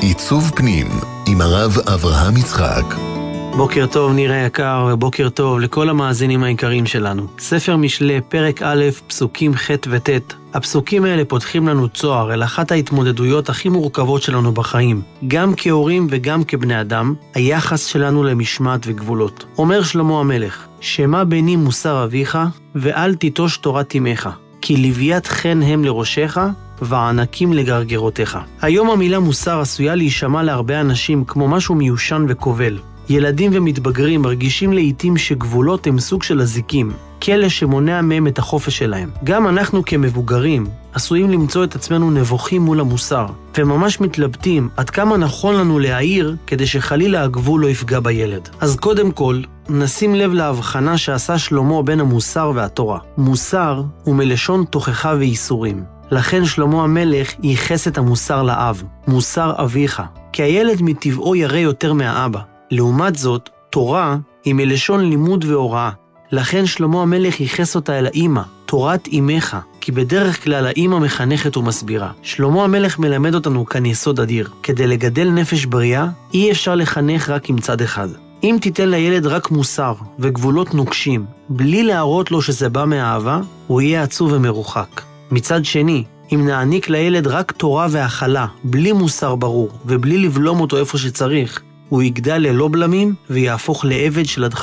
עיצוב פנים עם הרב אברהם יצחק. בוקר טוב ניר היקר, ובוקר טוב לכל המאזינים היקרים שלנו. ספר משלי, פרק א', פסוקים ח' וט'. הפסוקים האלה פותחים לנו צוהר אל אחת ההתמודדויות הכי מורכבות שלנו בחיים. גם כהורים וגם כבני אדם, היחס שלנו למשמעת וגבולות. אומר שלמה המלך, שמע בני מוסר אביך, ואל תיטוש תורת אמך, כי לוויית חן הם לראשך, וענקים לגרגרותיך. היום המילה מוסר עשויה להישמע להרבה אנשים כמו משהו מיושן וכובל. ילדים ומתבגרים מרגישים לעתים שגבולות הם סוג של אזיקים, כלא שמונע מהם את החופש שלהם. גם אנחנו כמבוגרים עשויים למצוא את עצמנו נבוכים מול המוסר, וממש מתלבטים עד כמה נכון לנו להעיר כדי שחלילה הגבול לא יפגע בילד. אז קודם כל, נשים לב להבחנה שעשה שלמה בין המוסר והתורה. מוסר הוא מלשון תוכחה ואיסורים. לכן שלמה המלך ייחס את המוסר לאב, מוסר אביך, כי הילד מטבעו ירא יותר מהאבא. לעומת זאת, תורה היא מלשון לימוד והוראה. לכן שלמה המלך ייחס אותה אל האמא, תורת אמך, כי בדרך כלל האמא מחנכת ומסבירה. שלמה המלך מלמד אותנו כאן יסוד אדיר. כדי לגדל נפש בריאה, אי אפשר לחנך רק עם צד אחד. אם תיתן לילד רק מוסר וגבולות נוקשים, בלי להראות לו שזה בא מהאהבה, הוא יהיה עצוב ומרוחק. מצד שני, אם נעניק לילד רק תורה והאכלה, בלי מוסר ברור ובלי לבלום אותו איפה שצריך, הוא יגדל ללא בלמים ויהפוך לעבד של הדחפות.